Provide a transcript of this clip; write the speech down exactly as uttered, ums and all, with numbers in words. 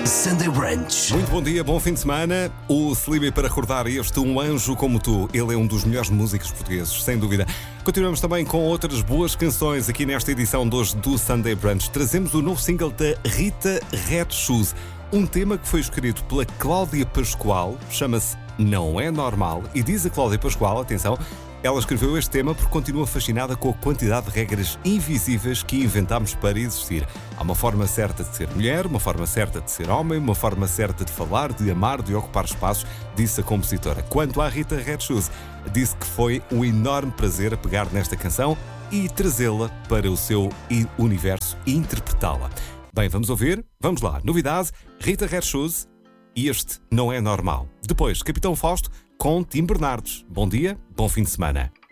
Sunday Brunch. Muito bom dia, bom fim de semana. O Sliby para recordar este Um Anjo Como Tu. Ele é um dos melhores músicos portugueses, sem dúvida. Continuamos também com outras boas canções aqui nesta edição de hoje do Sunday Brunch. Trazemos o novo single da Rita Red Shoes. Um tema que foi escrito pela Cláudia Pascoal, chama-se Não É Normal. E diz a Cláudia Pascoal, atenção, ela escreveu este tema porque continua fascinada com a quantidade de regras invisíveis que inventámos para existir. Há uma forma certa de ser mulher, uma forma certa de ser homem, uma forma certa de falar, de amar, de ocupar espaços, disse a compositora. Quanto à Rita Red Shoes, disse que foi um enorme prazer a pegar nesta canção e trazê-la para o seu universo e interpretá-la. Bem, vamos ouvir? Vamos lá. Novidade, Rita Red Shoes e este Não É Normal. Depois, Capitão Fausto com Tim Bernardes. Bom dia, bom fim de semana.